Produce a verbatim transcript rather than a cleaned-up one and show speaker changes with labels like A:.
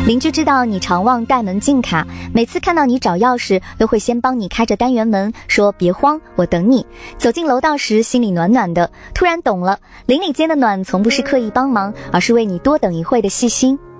A: 邻居知道你常忘带门禁卡，每次看到你找钥匙都会先帮你开着单元门，说别慌，我等你。走进楼道时心里暖暖的，突然懂了，邻里间的暖从不是刻意帮忙，而是为你多等一会的细心。